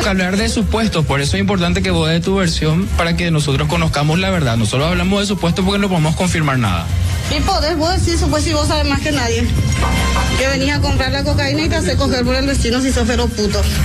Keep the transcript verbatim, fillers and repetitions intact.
que hablar de supuestos, por eso es importante que vos des tu versión para que nosotros conozcamos la verdad. Nosotros hablamos de supuestos porque no podemos confirmar nada. Y podés vos decir eso, pues si vos sabes más que nadie. Que venís a comprar la cocaína y te hace coger por el vecino si sos fero puto.